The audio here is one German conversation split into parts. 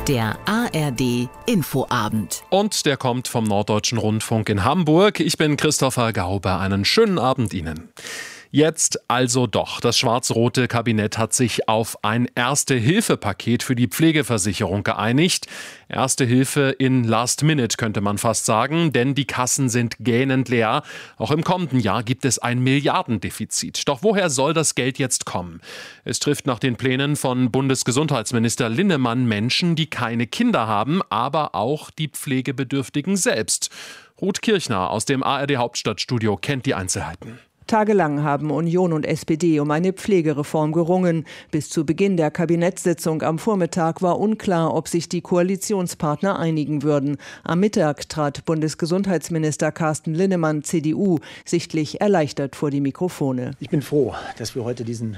Der ARD Infoabend. Und der kommt vom Norddeutschen Rundfunk in Hamburg. Ich bin Christopher Gaube. Einen schönen Abend Ihnen. Jetzt also doch. Das schwarz-rote Kabinett hat sich auf ein Erste-Hilfe-Paket für die Pflegeversicherung geeinigt. Erste Hilfe in Last Minute könnte man fast sagen, denn die Kassen sind gähnend leer. Auch im kommenden Jahr gibt es ein Milliardendefizit. Doch woher soll das Geld jetzt kommen? Es trifft nach den Plänen von Bundesgesundheitsminister Linnemann Menschen, die keine Kinder haben, aber auch die Pflegebedürftigen selbst. Ruth Kirchner aus dem ARD Hauptstadtstudio kennt die Einzelheiten. Tagelang haben Union und SPD um eine Pflegereform gerungen. Bis zu Beginn der Kabinettssitzung am Vormittag war unklar, ob sich die Koalitionspartner einigen würden. Am Mittag trat Bundesgesundheitsminister Carsten Linnemann, CDU, sichtlich erleichtert vor die Mikrofone. Ich bin froh, dass wir heute diesen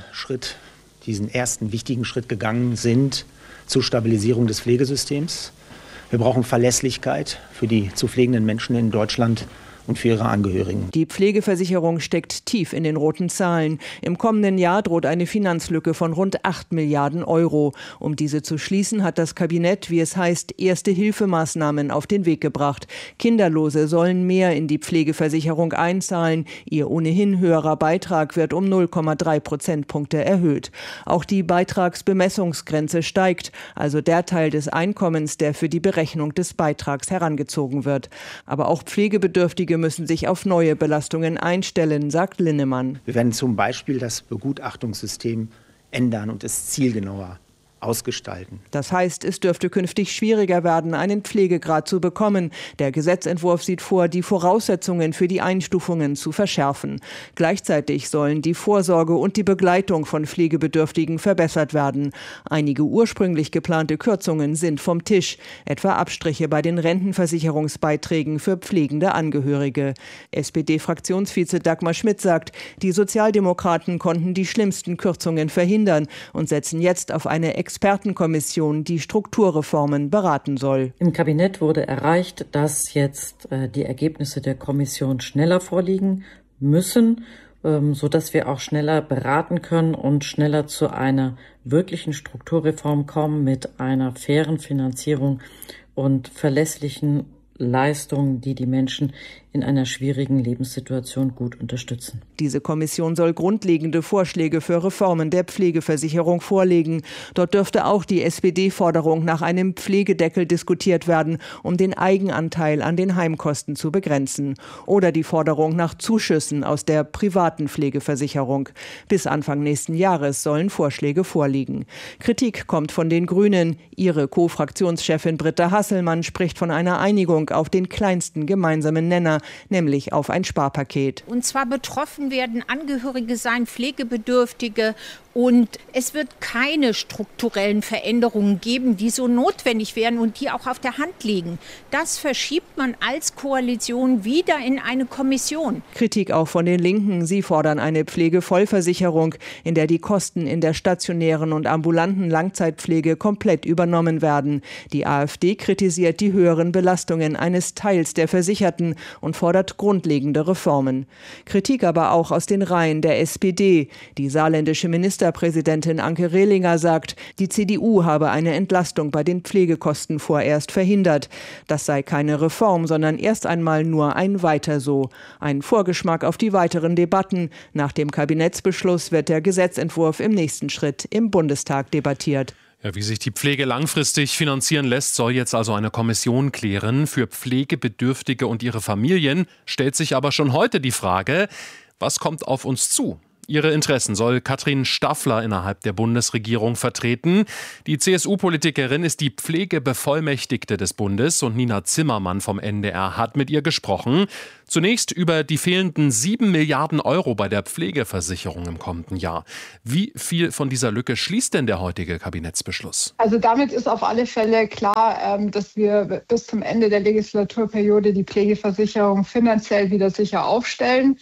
ersten wichtigen Schritt gegangen sind zur Stabilisierung des Pflegesystems. Wir brauchen Verlässlichkeit für die zu pflegenden Menschen in Deutschland und für ihre Angehörigen. Die Pflegeversicherung steckt tief in den roten Zahlen. Im kommenden Jahr droht eine Finanzlücke von rund 8 Milliarden Euro. Um diese zu schließen, hat das Kabinett, wie es heißt, Erste-Hilfemaßnahmen auf den Weg gebracht. Kinderlose sollen mehr in die Pflegeversicherung einzahlen. Ihr ohnehin höherer Beitrag wird um 0,3 Prozentpunkte erhöht. Auch die Beitragsbemessungsgrenze steigt, also der Teil des Einkommens, der für die Berechnung des Beitrags herangezogen wird. Aber auch Pflegebedürftige müssen sich auf neue Belastungen einstellen, sagt Linnemann. Wir werden zum Beispiel das Begutachtungssystem ändern und es zielgenauer ausgestalten. Das heißt, es dürfte künftig schwieriger werden, einen Pflegegrad zu bekommen. Der Gesetzentwurf sieht vor, die Voraussetzungen für die Einstufungen zu verschärfen. Gleichzeitig sollen die Vorsorge und die Begleitung von Pflegebedürftigen verbessert werden. Einige ursprünglich geplante Kürzungen sind vom Tisch, etwa Abstriche bei den Rentenversicherungsbeiträgen für pflegende Angehörige. SPD-Fraktionsvize Dagmar Schmidt sagt, die Sozialdemokraten konnten die schlimmsten Kürzungen verhindern und setzen jetzt auf eine Expertenkommission, die Strukturreformen beraten soll. Im Kabinett wurde erreicht, dass jetzt die Ergebnisse der Kommission schneller vorliegen müssen, sodass wir auch schneller beraten können und schneller zu einer wirklichen Strukturreform kommen mit einer fairen Finanzierung und verlässlichen Leistungen, die die Menschen in einer schwierigen Lebenssituation gut unterstützen. Diese Kommission soll grundlegende Vorschläge für Reformen der Pflegeversicherung vorlegen. Dort dürfte auch die SPD-Forderung nach einem Pflegedeckel diskutiert werden, um den Eigenanteil an den Heimkosten zu begrenzen. Oder die Forderung nach Zuschüssen aus der privaten Pflegeversicherung. Bis Anfang nächsten Jahres sollen Vorschläge vorliegen. Kritik kommt von den Grünen. Ihre Co-Fraktionschefin Britta Hasselmann spricht von einer Einigung auf den kleinsten gemeinsamen Nenner, nämlich auf ein Sparpaket. Und zwar betroffen werden Angehörige sein, Pflegebedürftige, und es wird keine strukturellen Veränderungen geben, die so notwendig wären und die auch auf der Hand liegen. Das verschiebt man als Koalition wieder in eine Kommission. Kritik auch von den Linken. Sie fordern eine Pflegevollversicherung, in der die Kosten in der stationären und ambulanten Langzeitpflege komplett übernommen werden. Die AfD kritisiert die höheren Belastungen eines Teils der Versicherten und fordert grundlegende Reformen. Kritik aber auch aus den Reihen der SPD. Die saarländische Ministerpräsidentin Anke Rehlinger sagt, die CDU habe eine Entlastung bei den Pflegekosten vorerst verhindert. Das sei keine Reform, sondern erst einmal nur ein Weiter so. Ein Vorgeschmack auf die weiteren Debatten. Nach dem Kabinettsbeschluss wird der Gesetzentwurf im nächsten Schritt im Bundestag debattiert. Ja, wie sich die Pflege langfristig finanzieren lässt, soll jetzt also eine Kommission klären. Für Pflegebedürftige und ihre Familien stellt sich aber schon heute die Frage, was kommt auf uns zu? Ihre Interessen soll Katrin Staffler innerhalb der Bundesregierung vertreten. Die CSU-Politikerin ist die Pflegebevollmächtigte des Bundes und Nina Zimmermann vom NDR hat mit ihr gesprochen. Zunächst über die fehlenden 7 Milliarden Euro bei der Pflegeversicherung im kommenden Jahr. Wie viel von dieser Lücke schließt denn der heutige Kabinettsbeschluss? Also damit ist auf alle Fälle klar, dass wir bis zum Ende der Legislaturperiode die Pflegeversicherung finanziell wieder sicher aufstellen.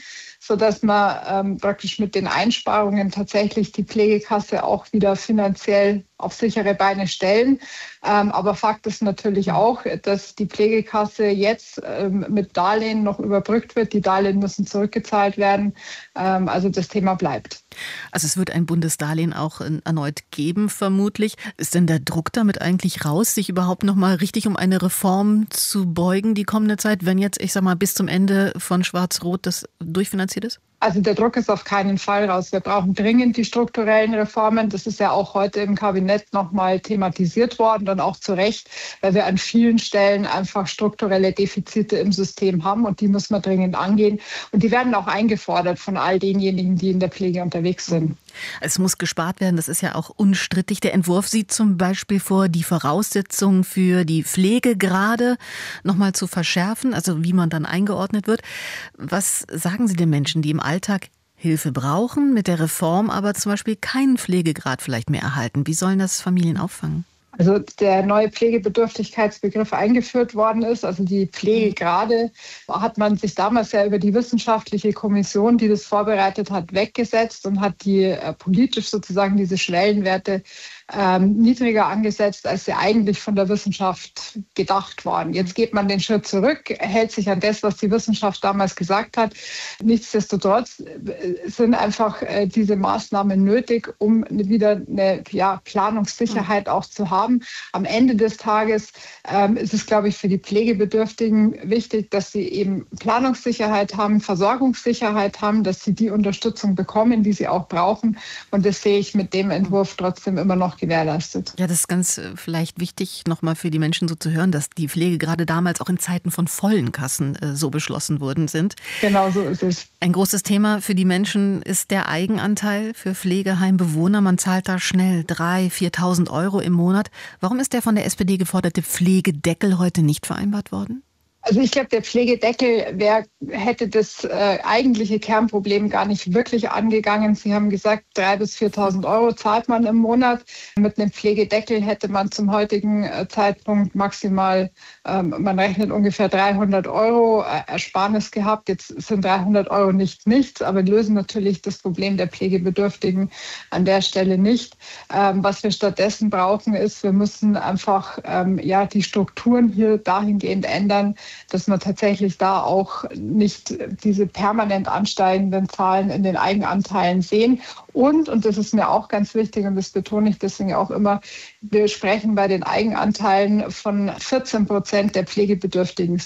sodass wir praktisch mit den Einsparungen tatsächlich die Pflegekasse auch wieder finanziell auf sichere Beine stellen. Aber Fakt ist natürlich auch, dass die Pflegekasse jetzt mit Darlehen noch überbrückt wird. Die Darlehen müssen zurückgezahlt werden. Also das Thema bleibt. Also es wird ein Bundesdarlehen auch erneut geben, vermutlich. Ist denn der Druck damit eigentlich raus, sich überhaupt noch mal richtig um eine Reform zu beugen die kommende Zeit, wenn jetzt, ich sag mal, bis zum Ende von Schwarz-Rot das durchfinanziert ist? Also der Druck ist auf keinen Fall raus. Wir brauchen dringend die strukturellen Reformen. Das ist ja auch heute im Kabinett nochmal thematisiert worden und auch zu Recht, weil wir an vielen Stellen einfach strukturelle Defizite im System haben und die müssen wir dringend angehen. Und die werden auch eingefordert von all denjenigen, die in der Pflege unterwegs sind. Es muss gespart werden, das ist ja auch unstrittig. Der Entwurf sieht zum Beispiel vor, die Voraussetzungen für die Pflegegrade nochmal zu verschärfen, also wie man dann eingeordnet wird. Was sagen Sie den Menschen, die im Alltag Hilfe brauchen, mit der Reform aber zum Beispiel keinen Pflegegrad vielleicht mehr erhalten? Wie sollen das Familien auffangen? Also der neue Pflegebedürftigkeitsbegriff eingeführt worden ist, also die Pflegegrade, hat man sich damals ja über die wissenschaftliche Kommission, die das vorbereitet hat, weggesetzt und hat die politisch sozusagen diese Schwellenwerte niedriger angesetzt, als sie eigentlich von der Wissenschaft gedacht waren. Jetzt geht man den Schritt zurück, hält sich an das, was die Wissenschaft damals gesagt hat. Nichtsdestotrotz sind einfach diese Maßnahmen nötig, um wieder eine Planungssicherheit auch zu haben. Am Ende des Tages ist es, glaube ich, für die Pflegebedürftigen wichtig, dass sie eben Planungssicherheit haben, Versorgungssicherheit haben, dass sie die Unterstützung bekommen, die sie auch brauchen. Und das sehe ich mit dem Entwurf trotzdem immer noch gewährleistet. Ja, das ist ganz vielleicht wichtig, nochmal für die Menschen so zu hören, dass die Pflege gerade damals auch in Zeiten von vollen Kassen so beschlossen worden sind. Genau so ist es. Ein großes Thema für die Menschen ist der Eigenanteil für Pflegeheimbewohner. Man zahlt da schnell 3.000, 4.000 Euro im Monat. Warum ist der von der SPD geforderte Pflegedeckel heute nicht vereinbart worden? Also ich glaube, der Pflegedeckel hätte das eigentliche Kernproblem gar nicht wirklich angegangen. Sie haben gesagt, 3.000 bis 4.000 Euro zahlt man im Monat. Mit einem Pflegedeckel hätte man zum heutigen Zeitpunkt maximal, man rechnet ungefähr 300 Euro Ersparnis gehabt. Jetzt sind 300 Euro nichts, aber lösen natürlich das Problem der Pflegebedürftigen an der Stelle nicht. Was wir stattdessen brauchen, ist, wir müssen einfach die Strukturen hier dahingehend ändern, dass man tatsächlich da auch nicht diese permanent ansteigenden Zahlen in den Eigenanteilen sehen. Und das ist mir auch ganz wichtig und das betone ich deswegen auch immer, wir sprechen bei den Eigenanteilen von 14% der Pflegebedürftigen.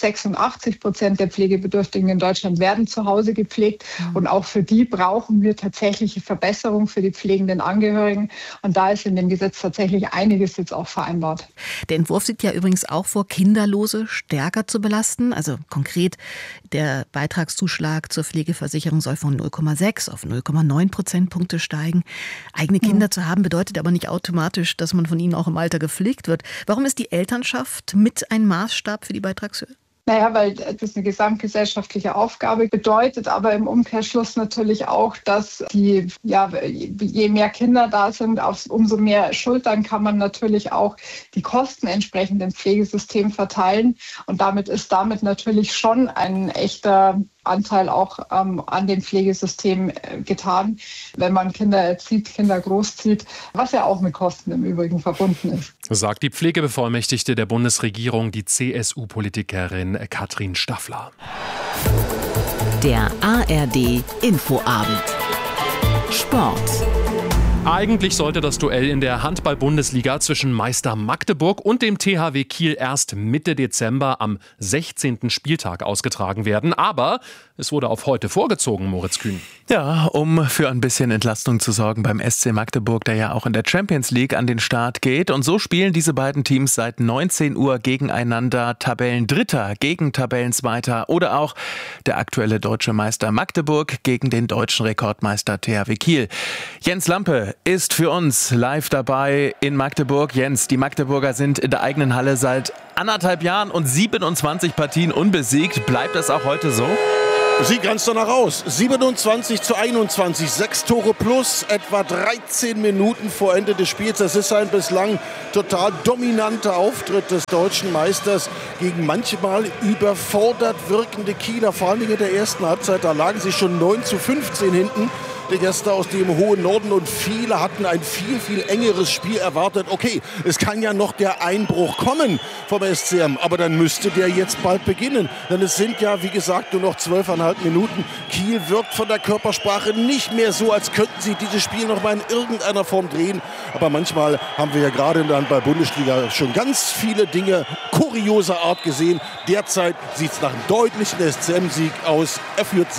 86% der Pflegebedürftigen in Deutschland werden zu Hause gepflegt. Und auch für die brauchen wir tatsächliche Verbesserung für die pflegenden Angehörigen. Und da ist in dem Gesetz tatsächlich einiges jetzt auch vereinbart. Der Entwurf sieht ja übrigens auch vor, Kinderlose stärker zu belasten. Also konkret, der Beitragszuschlag zur Pflegeversicherung soll von 0,6 auf 0,9 Prozentpunkte steigen. Eigene Kinder zu haben bedeutet aber nicht automatisch, dass man von ihnen auch im Alter gepflegt wird. Warum ist die Elternschaft mit ein Maßstab für die Beitragshöhe? Naja, weil das eine gesamtgesellschaftliche Aufgabe bedeutet, aber im Umkehrschluss natürlich auch, dass je mehr Kinder da sind, umso mehr Schultern kann man natürlich auch die Kosten entsprechend im Pflegesystem verteilen. Und damit ist natürlich schon ein echter Anteil auch an dem Pflegesystem getan, wenn man Kinder erzieht, Kinder großzieht, was ja auch mit Kosten im Übrigen verbunden ist. Sagt die Pflegebevollmächtigte der Bundesregierung, die CSU-Politikerin Katrin Staffler. Der ARD Infoabend. Sport. Eigentlich sollte das Duell in der Handball-Bundesliga zwischen Meister Magdeburg und dem THW Kiel erst Mitte Dezember am 16. Spieltag ausgetragen werden. Aber es wurde auf heute vorgezogen, Moritz Kühn. Ja, um für ein bisschen Entlastung zu sorgen beim SC Magdeburg, der ja auch in der Champions League an den Start geht. Und so spielen diese beiden Teams seit 19 Uhr gegeneinander. Tabellendritter gegen Tabellenzweiter oder auch der aktuelle deutsche Meister Magdeburg gegen den deutschen Rekordmeister THW Kiel. Jens Lampe ist für uns live dabei in Magdeburg. Jens, die Magdeburger sind in der eigenen Halle seit 1,5 Jahren und 27 Partien unbesiegt. Bleibt das auch heute so? Sieht ganz danach aus. 27:21, 6 Tore plus, etwa 13 Minuten vor Ende des Spiels. Das ist ein bislang total dominanter Auftritt des deutschen Meisters gegen manchmal überfordert wirkende Kieler. Vor allem in der ersten Halbzeit, da lagen sie schon 9:15 hinten. Die Gäste aus dem hohen Norden, und viele hatten ein viel, viel engeres Spiel erwartet. Okay, es kann ja noch der Einbruch kommen vom SCM, aber dann müsste der jetzt bald beginnen. Denn es sind ja, wie gesagt, nur noch 12,5 Minuten. Kiel wirkt von der Körpersprache nicht mehr so, als könnten sie dieses Spiel noch mal in irgendeiner Form drehen. Aber manchmal haben wir ja gerade dann bei Bundesliga schon ganz viele Dinge kurioser Art gesehen. Derzeit sieht es nach einem deutlichen SCM-Sieg aus. Er führt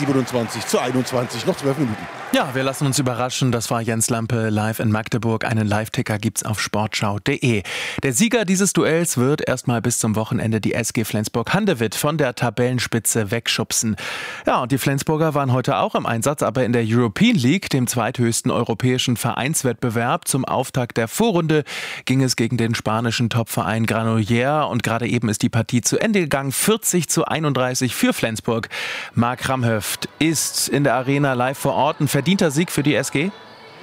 27:21, noch 12 Minuten. Ja, wir lassen uns überraschen. Das war Jens Lampe live in Magdeburg. Einen Live-Ticker gibt's auf sportschau.de. Der Sieger dieses Duells wird erstmal bis zum Wochenende die SG Flensburg-Handewitt von der Tabellenspitze wegschubsen. Ja, und die Flensburger waren heute auch im Einsatz, aber in der European League, dem zweithöchsten europäischen Vereinswettbewerb. Zum Auftakt der Vorrunde ging es gegen den spanischen Topverein Granollers und gerade eben ist die Partie zu Ende gegangen. 40:31 für Flensburg. Marc Ramhöft ist in der Arena live vor Ort. Ein verdienter Sieg für die SG?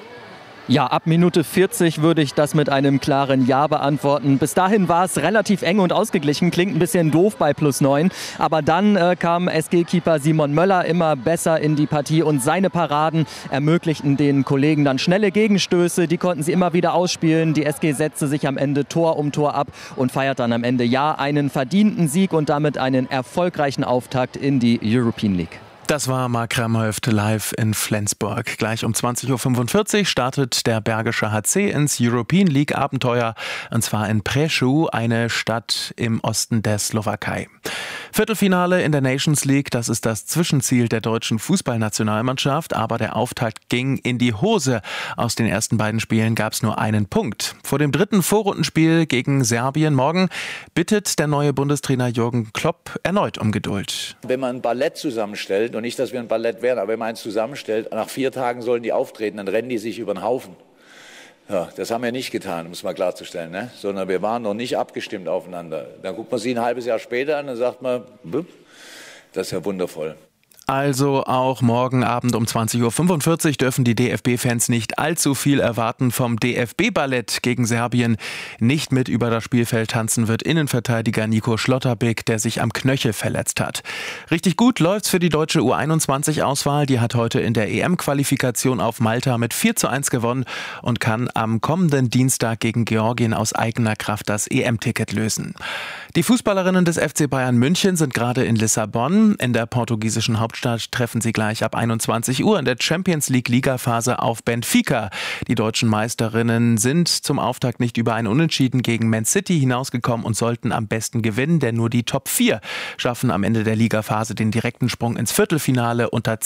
Ja, ab Minute 40 würde ich das mit einem klaren Ja beantworten. Bis dahin war es relativ eng und ausgeglichen, klingt ein bisschen doof bei +9. Aber dann kam SG-Keeper Simon Möller immer besser in die Partie und seine Paraden ermöglichten den Kollegen dann schnelle Gegenstöße. Die konnten sie immer wieder ausspielen. Die SG setzte sich am Ende Tor um Tor ab und feiert dann am Ende einen verdienten Sieg und damit einen erfolgreichen Auftakt in die European League. Das war Marc Ramhöft live in Flensburg. Gleich um 20:45 Uhr startet der Bergische HC ins European League Abenteuer, und zwar in Prešov, eine Stadt im Osten der Slowakei. Viertelfinale in der Nations League, das ist das Zwischenziel der deutschen Fußballnationalmannschaft, aber der Auftakt ging in die Hose. Aus den ersten beiden Spielen gab es nur einen Punkt. Vor dem dritten Vorrundenspiel gegen Serbien morgen bittet der neue Bundestrainer Jürgen Klopp erneut um Geduld. Wenn man ein Ballett zusammenstellt, und nicht, dass wir ein Ballett wären, aber wenn man eins zusammenstellt, nach 4 Tagen sollen die auftreten, dann rennen die sich über den Haufen. Ja, das haben wir nicht getan, um es mal klarzustellen, ne? Sondern wir waren noch nicht abgestimmt aufeinander. Dann guckt man sie ein halbes Jahr später an und sagt man, das ist ja wundervoll. Also auch morgen Abend um 20:45 Uhr dürfen die DFB-Fans nicht allzu viel erwarten vom DFB-Ballett gegen Serbien. Nicht mit über das Spielfeld tanzen wird Innenverteidiger Nico Schlotterbeck, der sich am Knöchel verletzt hat. Richtig gut läuft's für die deutsche U21-Auswahl. Die hat heute in der EM-Qualifikation auf Malta mit 4:1 gewonnen und kann am kommenden Dienstag gegen Georgien aus eigener Kraft das EM-Ticket lösen. Die Fußballerinnen des FC Bayern München sind gerade in Lissabon. In der portugiesischen Hauptstadt treffen sie gleich ab 21 Uhr in der Champions League Ligaphase auf Benfica. Die deutschen Meisterinnen sind zum Auftakt nicht über ein Unentschieden gegen Man City hinausgekommen und sollten am besten gewinnen, denn nur die Top 4 schaffen am Ende der Ligaphase den direkten Sprung ins Viertelfinale. Unter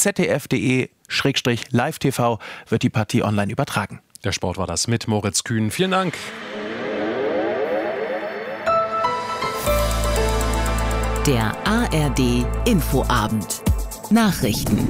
zdf.de/live-tv wird die Partie online übertragen. Der Sport war das mit Moritz Kühn. Vielen Dank. Der ARD Infoabend. Nachrichten.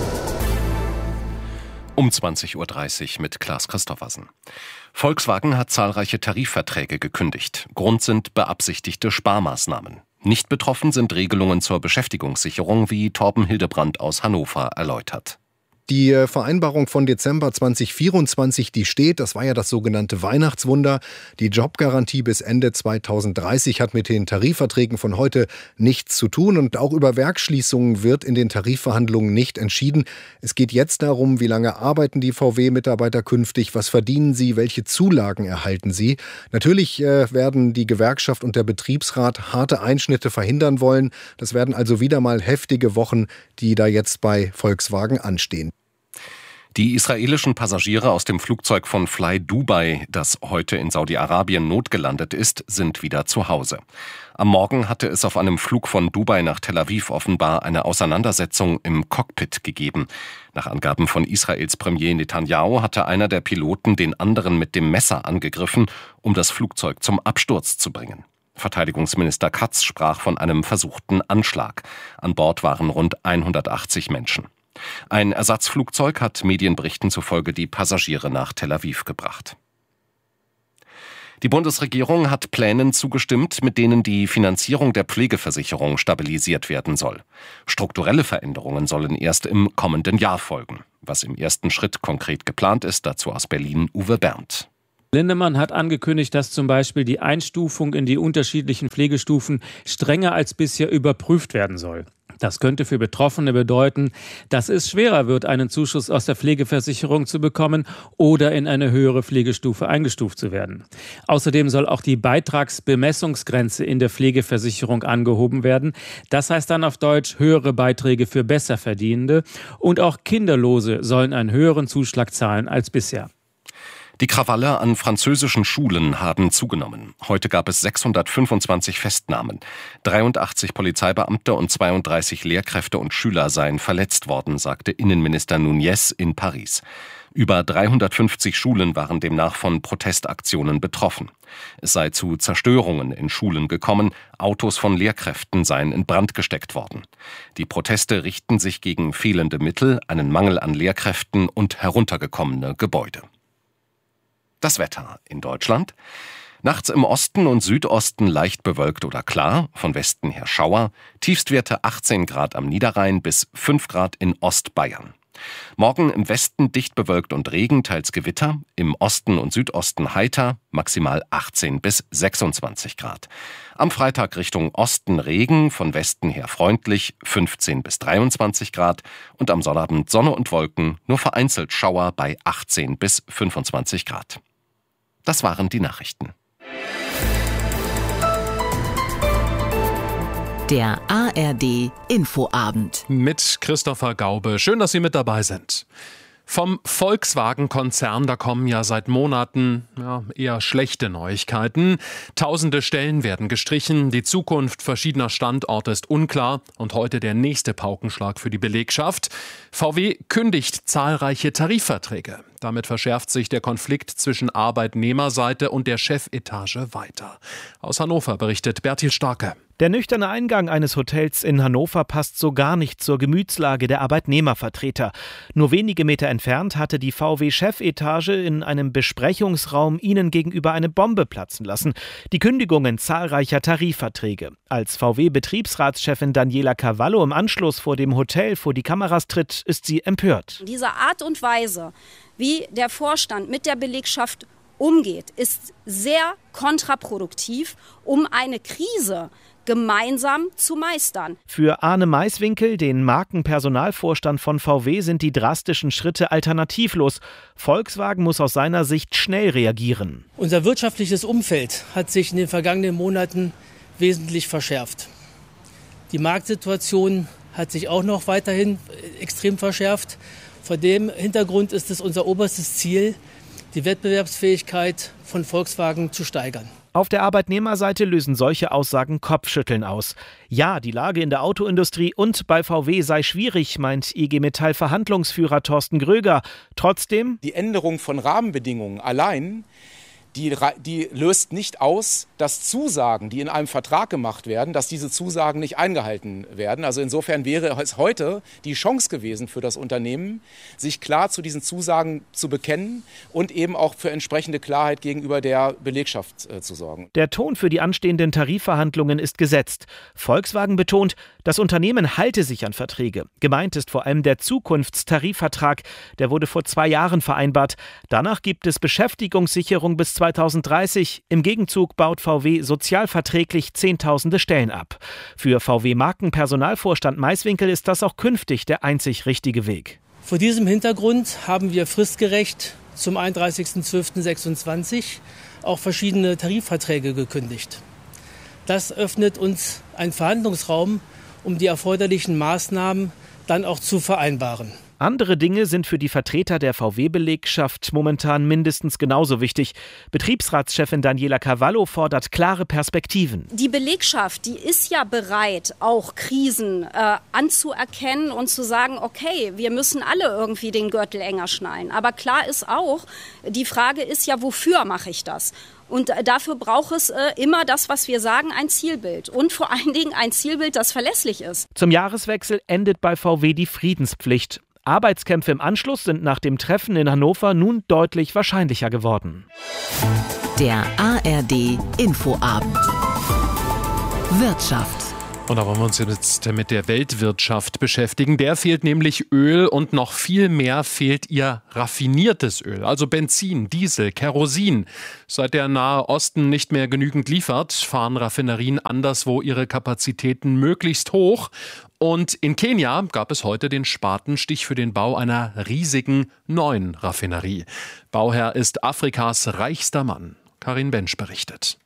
Um 20:30 Uhr mit Klaas Christoffersen. Volkswagen hat zahlreiche Tarifverträge gekündigt. Grund sind beabsichtigte Sparmaßnahmen. Nicht betroffen sind Regelungen zur Beschäftigungssicherung, wie Torben Hildebrand aus Hannover erläutert. Die Vereinbarung von Dezember 2024, die steht, das war ja das sogenannte Weihnachtswunder. Die Jobgarantie bis Ende 2030 hat mit den Tarifverträgen von heute nichts zu tun und auch über Werksschließungen wird in den Tarifverhandlungen nicht entschieden. Es geht jetzt darum, wie lange arbeiten die VW-Mitarbeiter künftig, was verdienen sie, welche Zulagen erhalten sie. Natürlich werden die Gewerkschaft und der Betriebsrat harte Einschnitte verhindern wollen. Das werden also wieder mal heftige Wochen, die da jetzt bei Volkswagen anstehen. Die israelischen Passagiere aus dem Flugzeug von Fly Dubai, das heute in Saudi-Arabien notgelandet ist, sind wieder zu Hause. Am Morgen hatte es auf einem Flug von Dubai nach Tel Aviv offenbar eine Auseinandersetzung im Cockpit gegeben. Nach Angaben von Israels Premier Netanyahu hatte einer der Piloten den anderen mit dem Messer angegriffen, um das Flugzeug zum Absturz zu bringen. Verteidigungsminister Katz sprach von einem versuchten Anschlag. An Bord waren rund 180 Menschen. Ein Ersatzflugzeug hat Medienberichten zufolge die Passagiere nach Tel Aviv gebracht. Die Bundesregierung hat Plänen zugestimmt, mit denen die Finanzierung der Pflegeversicherung stabilisiert werden soll. Strukturelle Veränderungen sollen erst im kommenden Jahr folgen. Was im ersten Schritt konkret geplant ist, dazu aus Berlin Uwe Berndt. Lindemann hat angekündigt, dass zum Beispiel die Einstufung in die unterschiedlichen Pflegestufen strenger als bisher überprüft werden soll. Das könnte für Betroffene bedeuten, dass es schwerer wird, einen Zuschuss aus der Pflegeversicherung zu bekommen oder in eine höhere Pflegestufe eingestuft zu werden. Außerdem soll auch die Beitragsbemessungsgrenze in der Pflegeversicherung angehoben werden. Das heißt dann auf Deutsch höhere Beiträge für Besserverdienende. Und auch Kinderlose sollen einen höheren Zuschlag zahlen als bisher. Die Krawalle an französischen Schulen haben zugenommen. Heute gab es 625 Festnahmen. 83 Polizeibeamte und 32 Lehrkräfte und Schüler seien verletzt worden, sagte Innenminister Nunez in Paris. Über 350 Schulen waren demnach von Protestaktionen betroffen. Es sei zu Zerstörungen in Schulen gekommen, Autos von Lehrkräften seien in Brand gesteckt worden. Die Proteste richten sich gegen fehlende Mittel, einen Mangel an Lehrkräften und heruntergekommene Gebäude. Das Wetter in Deutschland. Nachts im Osten und Südosten leicht bewölkt oder klar, von Westen her Schauer, Tiefstwerte 18 Grad am Niederrhein bis 5 Grad in Ostbayern. Morgen im Westen dicht bewölkt und Regen, teils Gewitter, im Osten und Südosten heiter, maximal 18 bis 26 Grad. Am Freitag Richtung Osten Regen, von Westen her freundlich, 15 bis 23 Grad und am Sonnabend Sonne und Wolken, nur vereinzelt Schauer bei 18 bis 25 Grad. Das waren die Nachrichten. Der ARD Infoabend. Mit Christopher Gaube. Schön, dass Sie mit dabei sind. Vom Volkswagen-Konzern, da kommen ja seit Monaten eher schlechte Neuigkeiten. Tausende Stellen werden gestrichen, die Zukunft verschiedener Standorte ist unklar und heute der nächste Paukenschlag für die Belegschaft. VW kündigt zahlreiche Tarifverträge. Damit verschärft sich der Konflikt zwischen Arbeitnehmerseite und der Chefetage weiter. Aus Hannover berichtet Bertil Starke. Der nüchterne Eingang eines Hotels in Hannover passt so gar nicht zur Gemütslage der Arbeitnehmervertreter. Nur wenige Meter entfernt hatte die VW-Chefetage in einem Besprechungsraum ihnen gegenüber eine Bombe platzen lassen. Die Kündigungen zahlreicher Tarifverträge. Als VW-Betriebsratschefin Daniela Cavallo im Anschluss vor dem Hotel vor die Kameras tritt, ist sie empört. Diese Art und Weise, wie der Vorstand mit der Belegschaft umgeht, ist sehr kontraproduktiv, um eine Krise gemeinsam zu meistern. Für Arne Maiswinkel, den Markenpersonalvorstand von VW, sind die drastischen Schritte alternativlos. Volkswagen muss aus seiner Sicht schnell reagieren. Unser wirtschaftliches Umfeld hat sich in den vergangenen Monaten wesentlich verschärft. Die Marktsituation hat sich auch noch weiterhin extrem verschärft. Vor dem Hintergrund ist es unser oberstes Ziel, die Wettbewerbsfähigkeit von Volkswagen zu steigern. Auf der Arbeitnehmerseite lösen solche Aussagen Kopfschütteln aus. Ja, die Lage in der Autoindustrie und bei VW sei schwierig, meint IG Metall-Verhandlungsführer Thorsten Gröger. Trotzdem: Die Änderung von Rahmenbedingungen allein, die löst nicht aus, dass Zusagen, die in einem Vertrag gemacht werden, dass diese Zusagen nicht eingehalten werden. Also insofern wäre es heute die Chance gewesen für das Unternehmen, sich klar zu diesen Zusagen zu bekennen und eben auch für entsprechende Klarheit gegenüber der Belegschaft zu sorgen. Der Ton für die anstehenden Tarifverhandlungen ist gesetzt. Volkswagen betont, das Unternehmen halte sich an Verträge. Gemeint ist vor allem der Zukunftstarifvertrag. Der wurde vor 2 Jahren vereinbart. Danach gibt es Beschäftigungssicherung bis 2030. Im Gegenzug baut VW sozialverträglich Zehntausende Stellen ab. Für VW-Markenpersonalvorstand Maiswinkel ist das auch künftig der einzig richtige Weg. Vor diesem Hintergrund haben wir fristgerecht zum 31.12.26 auch verschiedene Tarifverträge gekündigt. Das öffnet uns einen Verhandlungsraum, um die erforderlichen Maßnahmen dann auch zu vereinbaren. Andere Dinge sind für die Vertreter der VW-Belegschaft momentan mindestens genauso wichtig. Betriebsratschefin Daniela Cavallo fordert klare Perspektiven. Die Belegschaft, die ist ja bereit, auch Krisen anzuerkennen und zu sagen, okay, wir müssen alle irgendwie den Gürtel enger schnallen. Aber klar ist auch, die Frage ist ja, wofür mache ich das? Und dafür braucht es immer das, was wir sagen, ein Zielbild. Und vor allen Dingen ein Zielbild, das verlässlich ist. Zum Jahreswechsel endet bei VW die Friedenspflicht. Arbeitskämpfe im Anschluss sind nach dem Treffen in Hannover nun deutlich wahrscheinlicher geworden. Der ARD Infoabend. Wirtschaft. Und da wollen wir uns jetzt mit der Weltwirtschaft beschäftigen. Der fehlt nämlich Öl und noch viel mehr fehlt ihr raffiniertes Öl, also Benzin, Diesel, Kerosin. Seit der Nahe Osten nicht mehr genügend liefert, fahren Raffinerien anderswo ihre Kapazitäten möglichst hoch. Und in Kenia gab es heute den Spatenstich für den Bau einer riesigen neuen Raffinerie. Bauherr ist Afrikas reichster Mann. Karin Bensch berichtet.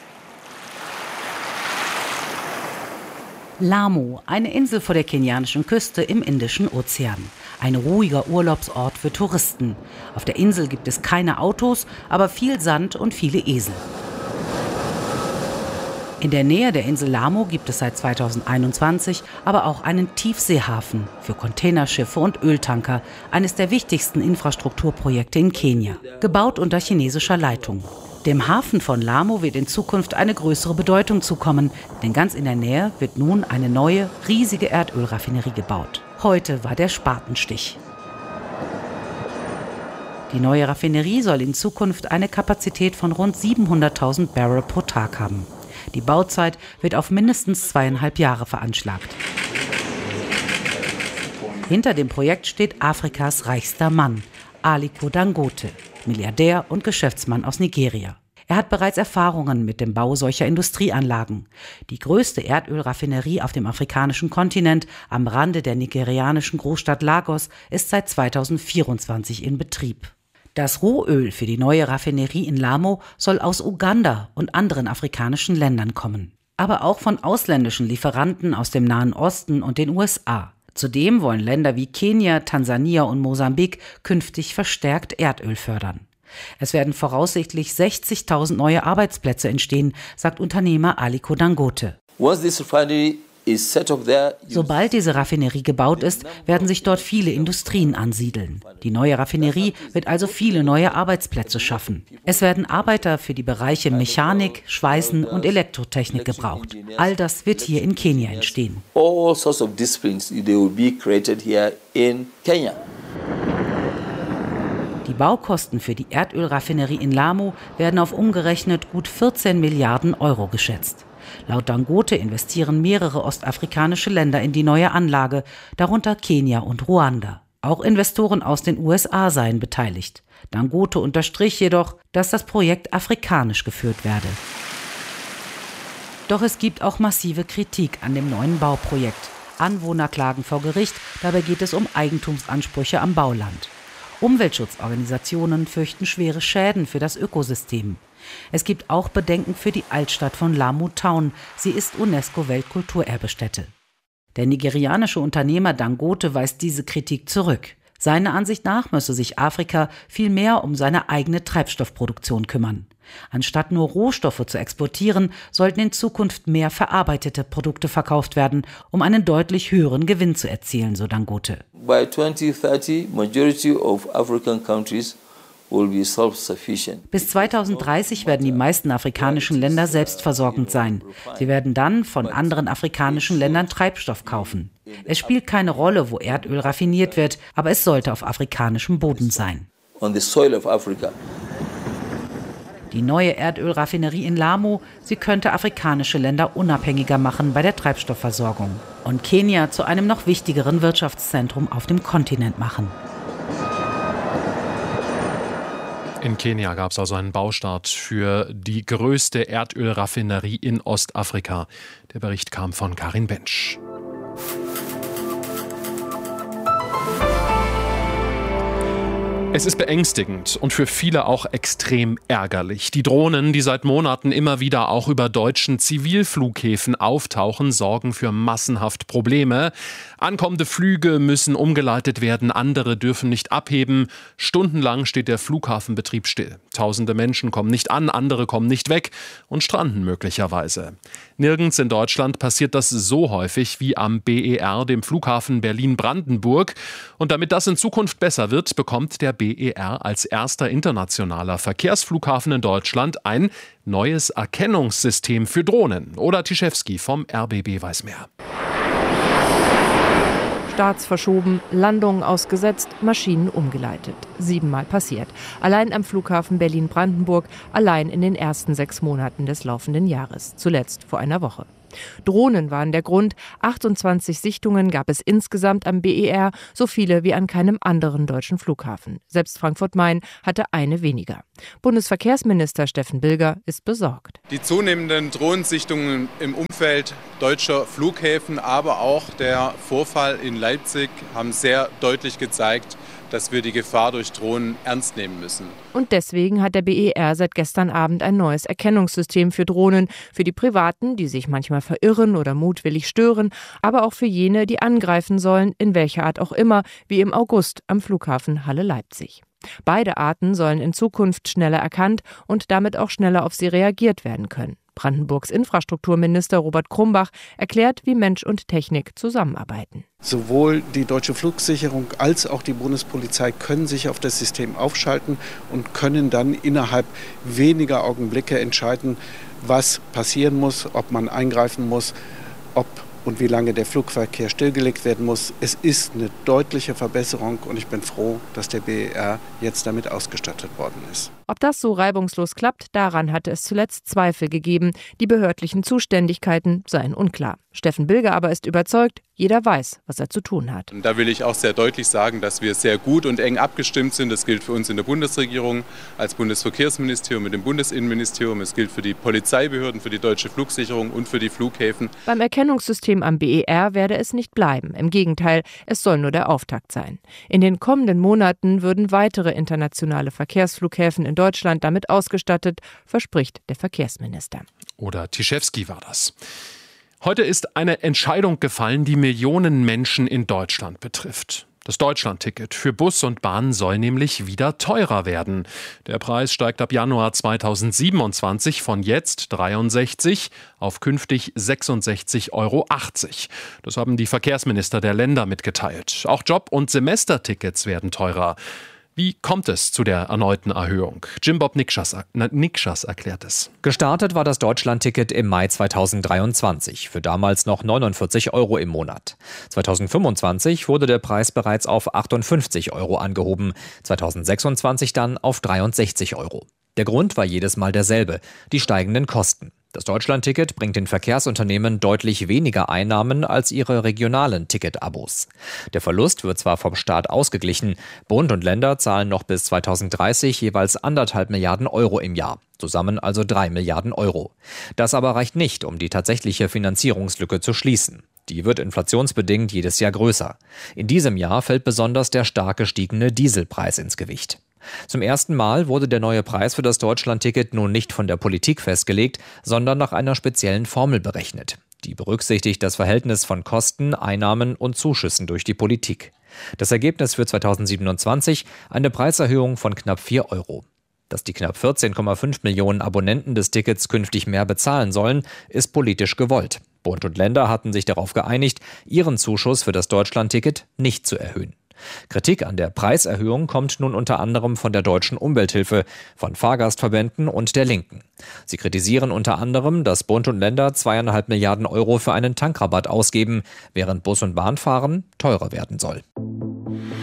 Lamu, eine Insel vor der kenianischen Küste im Indischen Ozean. Ein ruhiger Urlaubsort für Touristen. Auf der Insel gibt es keine Autos, aber viel Sand und viele Esel. In der Nähe der Insel Lamu gibt es seit 2021 aber auch einen Tiefseehafen für Containerschiffe und Öltanker, eines der wichtigsten Infrastrukturprojekte in Kenia, gebaut unter chinesischer Leitung. Dem Hafen von Lamu wird in Zukunft eine größere Bedeutung zukommen, denn ganz in der Nähe wird nun eine neue, riesige Erdölraffinerie gebaut. Heute war der Spatenstich. Die neue Raffinerie soll in Zukunft eine Kapazität von rund 700.000 Barrel pro Tag haben. Die Bauzeit wird auf mindestens 2,5 Jahre veranschlagt. Hinter dem Projekt steht Afrikas reichster Mann, Aliko Dangote, Milliardär und Geschäftsmann aus Nigeria. Er hat bereits Erfahrungen mit dem Bau solcher Industrieanlagen. Die größte Erdölraffinerie auf dem afrikanischen Kontinent am Rande der nigerianischen Großstadt Lagos ist seit 2024 in Betrieb. Das Rohöl für die neue Raffinerie in Lamu soll aus Uganda und anderen afrikanischen Ländern kommen. Aber auch von ausländischen Lieferanten aus dem Nahen Osten und den USA. Zudem wollen Länder wie Kenia, Tansania und Mosambik künftig verstärkt Erdöl fördern. Es werden voraussichtlich 60.000 neue Arbeitsplätze entstehen, sagt Unternehmer Aliko Dangote. Sobald diese Raffinerie gebaut ist, werden sich dort viele Industrien ansiedeln. Die neue Raffinerie wird also viele neue Arbeitsplätze schaffen. Es werden Arbeiter für die Bereiche Mechanik, Schweißen und Elektrotechnik gebraucht. All das wird hier in Kenia entstehen. Die Baukosten für die Erdölraffinerie in Lamu werden auf umgerechnet gut 14 Milliarden Euro geschätzt. Laut Dangote investieren mehrere ostafrikanische Länder in die neue Anlage, darunter Kenia und Ruanda. Auch Investoren aus den USA seien beteiligt. Dangote unterstrich jedoch, dass das Projekt afrikanisch geführt werde. Doch es gibt auch massive Kritik an dem neuen Bauprojekt. Anwohner klagen vor Gericht, dabei geht es um Eigentumsansprüche am Bauland. Umweltschutzorganisationen fürchten schwere Schäden für das Ökosystem. Es gibt auch Bedenken für die Altstadt von Lamu Town. Sie ist UNESCO-Weltkulturerbestätte. Der nigerianische Unternehmer Dangote weist diese Kritik zurück. Seiner Ansicht nach müsse sich Afrika viel mehr um seine eigene Treibstoffproduktion kümmern. Anstatt nur Rohstoffe zu exportieren, sollten in Zukunft mehr verarbeitete Produkte verkauft werden, um einen deutlich höheren Gewinn zu erzielen, so Dangote. By 2030, majority of African countries will be self-sufficient. Bis 2030 werden die meisten afrikanischen Länder selbstversorgend sein. Sie werden dann von anderen afrikanischen Ländern Treibstoff kaufen. Es spielt keine Rolle, wo Erdöl raffiniert wird, aber es sollte auf afrikanischem Boden sein. On the soil of Africa. Die neue Erdölraffinerie in Lamu, sie könnte afrikanische Länder unabhängiger machen bei der Treibstoffversorgung und Kenia zu einem noch wichtigeren Wirtschaftszentrum auf dem Kontinent machen. In Kenia gab es also einen Baustart für die größte Erdölraffinerie in Ostafrika. Der Bericht kam von Karin Bensch. Es ist beängstigend und für viele auch extrem ärgerlich. Die Drohnen, die seit Monaten immer wieder auch über deutschen Zivilflughäfen auftauchen, sorgen für massenhaft Probleme. Ankommende Flüge müssen umgeleitet werden, andere dürfen nicht abheben. Stundenlang steht der Flughafenbetrieb still. Tausende Menschen kommen nicht an, andere kommen nicht weg und stranden möglicherweise. Nirgends in Deutschland passiert das so häufig wie am BER, dem Flughafen Berlin-Brandenburg. Und damit das in Zukunft besser wird, bekommt der BER als erster internationaler Verkehrsflughafen in Deutschland ein neues Erkennungssystem für Drohnen. Ola Tischewski vom RBB weiß mehr. Starts verschoben, Landungen ausgesetzt, Maschinen umgeleitet. 7-mal passiert. Allein am Flughafen Berlin-Brandenburg, allein in den ersten 6 Monaten des laufenden Jahres. Zuletzt vor einer Woche. Drohnen waren der Grund. 28 Sichtungen gab es insgesamt am BER, so viele wie an keinem anderen deutschen Flughafen. Selbst Frankfurt-Main hatte eine weniger. Bundesverkehrsminister Steffen Bilger ist besorgt. Die zunehmenden Drohnensichtungen im Umfeld deutscher Flughäfen, aber auch der Vorfall in Leipzig haben sehr deutlich gezeigt, dass wir die Gefahr durch Drohnen ernst nehmen müssen. Und deswegen hat der BER seit gestern Abend ein neues Erkennungssystem für Drohnen. Für die Privaten, die sich manchmal verirren oder mutwillig stören, aber auch für jene, die angreifen sollen, in welcher Art auch immer, wie im August am Flughafen Halle-Leipzig. Beide Arten sollen in Zukunft schneller erkannt und damit auch schneller auf sie reagiert werden können. Brandenburgs Infrastrukturminister Robert Krumbach erklärt, wie Mensch und Technik zusammenarbeiten. Sowohl die Deutsche Flugsicherung als auch die Bundespolizei können sich auf das System aufschalten und können dann innerhalb weniger Augenblicke entscheiden, was passieren muss, ob man eingreifen muss, ob und wie lange der Flugverkehr stillgelegt werden muss. Es ist eine deutliche Verbesserung und ich bin froh, dass der BER jetzt damit ausgestattet worden ist. Ob das so reibungslos klappt, daran hatte es zuletzt Zweifel gegeben. Die behördlichen Zuständigkeiten seien unklar. Steffen Bilger aber ist überzeugt, jeder weiß, was er zu tun hat. Da will ich auch sehr deutlich sagen, dass wir sehr gut und eng abgestimmt sind. Das gilt für uns in der Bundesregierung als Bundesverkehrsministerium mit dem Bundesinnenministerium. Es gilt für die Polizeibehörden, für die Deutsche Flugsicherung und für die Flughäfen. Beim Erkennungssystem am BER werde es nicht bleiben. Im Gegenteil, es soll nur der Auftakt sein. In den kommenden Monaten würden weitere internationale Verkehrsflughäfen in Deutschland damit ausgestattet, verspricht der Verkehrsminister. Oder Tischewski war das. Heute ist eine Entscheidung gefallen, die Millionen Menschen in Deutschland betrifft. Das Deutschlandticket für Bus und Bahn soll nämlich wieder teurer werden. Der Preis steigt ab Januar 2027 von jetzt 63 auf künftig 66,80 €. Das haben die Verkehrsminister der Länder mitgeteilt. Auch Job- und Semestertickets werden teurer. Wie kommt es zu der erneuten Erhöhung? Jim-Bob Nikschas erklärt es. Gestartet war das Deutschlandticket im Mai 2023 für damals noch 49 € im Monat. 2025 wurde der Preis bereits auf 58 € angehoben, 2026 dann auf 63 €. Der Grund war jedes Mal derselbe: die steigenden Kosten. Das Deutschlandticket bringt den Verkehrsunternehmen deutlich weniger Einnahmen als ihre regionalen Ticket-Abos. Der Verlust wird zwar vom Staat ausgeglichen, Bund und Länder zahlen noch bis 2030 jeweils 1,5 Milliarden € im Jahr, zusammen also 3 Milliarden €. Das aber reicht nicht, um die tatsächliche Finanzierungslücke zu schließen. Die wird inflationsbedingt jedes Jahr größer. In diesem Jahr fällt besonders der stark gestiegene Dieselpreis ins Gewicht. Zum ersten Mal wurde der neue Preis für das Deutschlandticket nun nicht von der Politik festgelegt, sondern nach einer speziellen Formel berechnet. Die berücksichtigt das Verhältnis von Kosten, Einnahmen und Zuschüssen durch die Politik. Das Ergebnis für 2027 eine Preiserhöhung von knapp 4 €. Dass die knapp 14,5 Millionen Abonnenten des Tickets künftig mehr bezahlen sollen, ist politisch gewollt. Bund und Länder hatten sich darauf geeinigt, ihren Zuschuss für das Deutschlandticket nicht zu erhöhen. Kritik an der Preiserhöhung kommt nun unter anderem von der Deutschen Umwelthilfe, von Fahrgastverbänden und der Linken. Sie kritisieren unter anderem, dass Bund und Länder 2,5 Milliarden € für einen Tankrabatt ausgeben, während Bus- und Bahnfahren teurer werden soll.